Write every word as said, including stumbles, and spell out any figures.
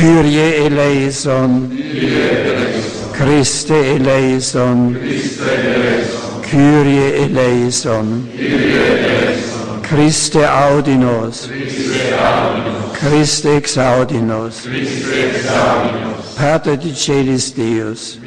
Kyrie eleison, Christe eleison, Kyrie eleison, Christe audinos, Christe exaudinos, Pater de Celis Deus,